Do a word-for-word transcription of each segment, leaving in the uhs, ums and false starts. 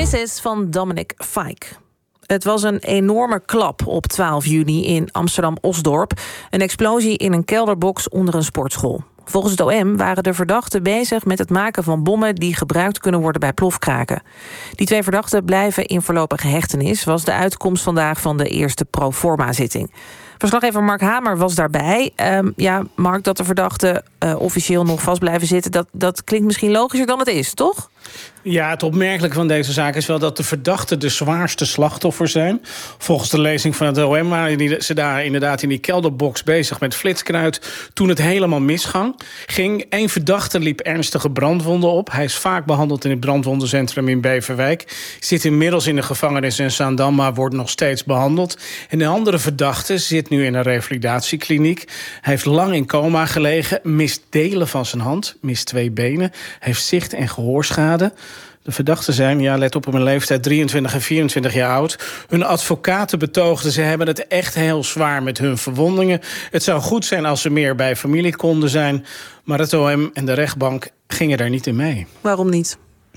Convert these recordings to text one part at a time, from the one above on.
Kisses van Dominic Fike. Het was een enorme klap op twaalf juni in Amsterdam-Osdorp. Een explosie in een kelderbox onder een sportschool. Volgens het O M waren de verdachten bezig met het maken van bommen die gebruikt kunnen worden bij plofkraken. Die twee verdachten blijven in voorlopige hechtenis, was de uitkomst vandaag van de eerste proforma-zitting. Verslaggever Mark Hamer was daarbij. Um, ja, Mark, dat de verdachten uh, officieel nog vast blijven zitten, dat, dat klinkt misschien logischer dan het is, toch? Ja, het opmerkelijke van deze zaak is wel dat de verdachten de zwaarste slachtoffers zijn. Volgens de lezing van het O M waren ze daar inderdaad in die kelderbox bezig met flitskruid toen het helemaal misging. Ging. Eén verdachte liep ernstige brandwonden op. Hij is vaak behandeld in het brandwondencentrum in Beverwijk. Zit inmiddels in de gevangenis in Zaandam, maar wordt nog steeds behandeld. En de andere verdachte zit nu in een revalidatiekliniek. Hij heeft lang in coma gelegen, mist delen van zijn hand, mist twee benen, heeft zicht- en gehoorschade. De verdachten zijn, ja, let op op hun leeftijd, drieëntwintig en vierentwintig jaar oud. Hun advocaten betoogden, ze hebben het echt heel zwaar met hun verwondingen. Het zou goed zijn als ze meer bij familie konden zijn. Maar het O M en de rechtbank gingen daar niet in mee. Waarom niet?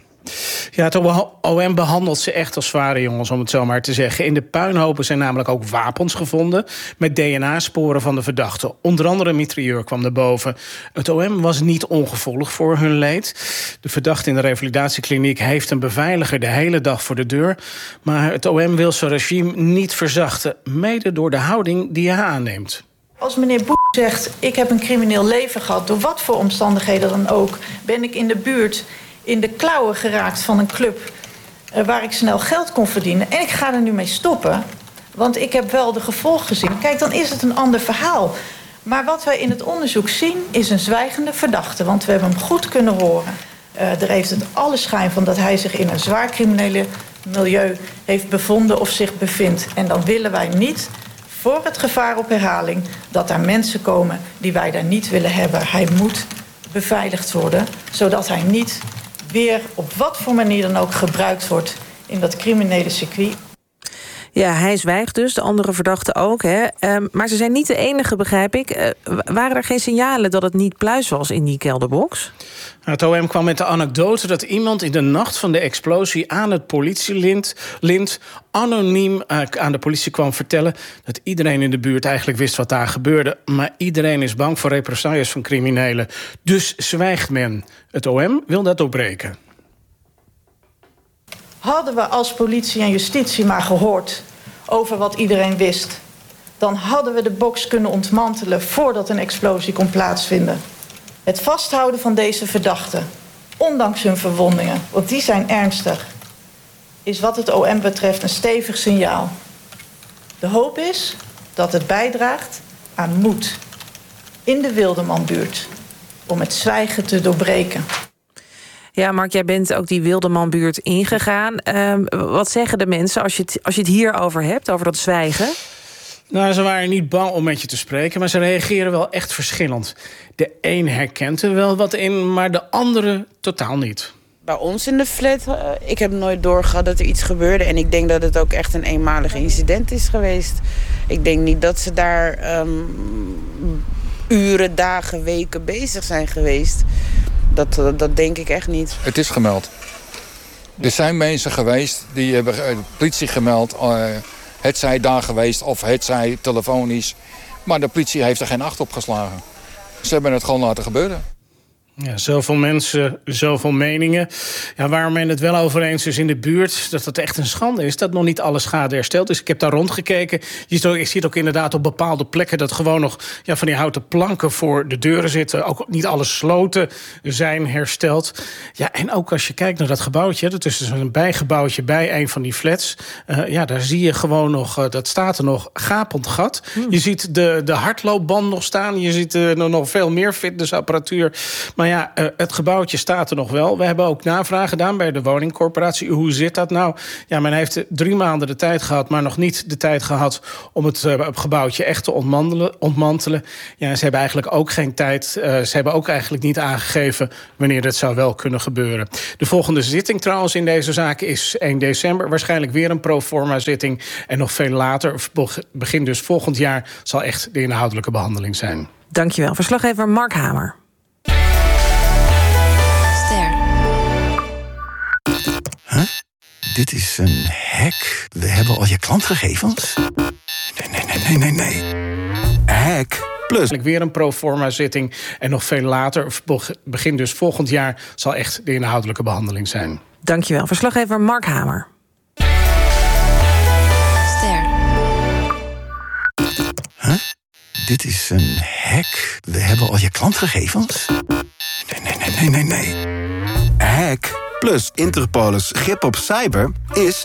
Ja, het O M behandelt ze echt als zware jongens, om het zo maar te zeggen. In de puinhopen zijn namelijk ook wapens gevonden met D N A-sporen van de verdachten. Onder andere een mitrailleur kwam er boven. Het O M was niet ongevoelig voor hun leed. De verdachte in de revalidatiekliniek heeft een beveiliger de hele dag voor de deur. Maar het O M wil zijn regime niet verzachten, mede door de houding die hij aanneemt. Als meneer Boek zegt, ik heb een crimineel leven gehad, door wat voor omstandigheden dan ook, ben ik in de buurt in de klauwen geraakt van een club uh, waar ik snel geld kon verdienen. En ik ga er nu mee stoppen, want ik heb wel de gevolgen gezien. Kijk, dan is het een ander verhaal. Maar wat wij in het onderzoek zien is een zwijgende verdachte, want we hebben hem goed kunnen horen. Uh, er heeft het alle schijn van dat hij zich in een zwaar criminele milieu heeft bevonden of zich bevindt. En dan willen wij niet, voor het gevaar op herhaling, dat daar mensen komen die wij daar niet willen hebben. Hij moet beveiligd worden, zodat hij niet weer op wat voor manier dan ook gebruikt wordt in dat criminele circuit. Ja, hij zwijgt dus, de andere verdachten ook. Hè? Um, maar ze zijn niet de enige, begrijp ik. Uh, waren er geen signalen dat het niet pluis was in die kelderbox? Het O M kwam met de anekdote dat iemand in de nacht van de explosie aan het politielint lint, anoniem uh, aan de politie kwam vertellen dat iedereen in de buurt eigenlijk wist wat daar gebeurde. Maar iedereen is bang voor represailles van criminelen. Dus zwijgt men. Het O M wil dat doorbreken. Hadden we als politie en justitie maar gehoord over wat iedereen wist, dan hadden we de box kunnen ontmantelen voordat een explosie kon plaatsvinden. Het vasthouden van deze verdachten, ondanks hun verwondingen, want die zijn ernstig, is wat het O M betreft een stevig signaal. De hoop is dat het bijdraagt aan moed in de Wildemanbuurt om het zwijgen te doorbreken. Ja, Mark, jij bent ook die Wildemanbuurt ingegaan. Uh, wat zeggen de mensen als je het, als je het hierover hebt, over dat zwijgen? Nou, ze waren niet bang om met je te spreken, maar ze reageren wel echt verschillend. De een herkent er wel wat in, maar de andere totaal niet. Bij ons in de flat, uh, ik heb nooit doorgehad dat er iets gebeurde. En ik denk dat het ook echt een eenmalig incident is geweest. Ik denk niet dat ze daar um, uren, dagen, weken bezig zijn geweest. Dat, uh, dat denk ik echt niet. Het is gemeld. Er zijn mensen geweest die hebben de politie gemeld. Uh, het zij daar geweest of het zij telefonisch. Maar de politie heeft er geen acht op geslagen. Ze hebben het gewoon laten gebeuren. Ja, zoveel mensen, zoveel meningen. Ja, waar men het wel over eens is in de buurt, dat het echt een schande is dat nog niet alle schade hersteld is. Ik heb daar rondgekeken. Je ziet ook, ik zie ook inderdaad op bepaalde plekken dat gewoon nog ja, van die houten planken voor de deuren zitten. Ook niet alle sloten zijn hersteld. Ja, en ook als je kijkt naar dat gebouwtje, dat is dus een bijgebouwtje bij een van die flats. Uh, ja, daar zie je gewoon nog, uh, dat staat er nog, gapend gat. Hmm. Je ziet de, de hardloopband nog staan. Je ziet uh, nog veel meer fitnessapparatuur. Maar ja, uh, het gebouwtje staat er nog wel. We hebben ook navraag gedaan bij de woningcorporatie. Hoe zit dat nou? Ja, men heeft drie maanden de tijd gehad, maar nog niet de tijd gehad om het uh, gebouwtje echt te ontmantelen. ontmantelen. Ja, ze hebben eigenlijk ook geen tijd. Uh, ze hebben ook eigenlijk niet aangegeven wanneer dat zou wel kunnen gebeuren. De volgende zitting trouwens in deze zaak is één december. Waarschijnlijk weer een proforma zitting. En nog veel later, begin dus volgend jaar, zal echt de inhoudelijke behandeling zijn. Dankjewel. Verslaggever Mark Hamer. Huh? dit is een hack. We hebben al je klantgegevens. Nee, nee, nee, nee, nee. Hack plus. Weer een proforma zitting en nog veel later, of begin dus volgend jaar, zal echt de inhoudelijke behandeling zijn. Dankjewel, verslaggever Mark Hamer. Ster. Huh? Dit is een hack. We hebben al je klantgegevens. Nee, nee, nee, nee, nee, nee. Hack plus Interpolis grip op cyber is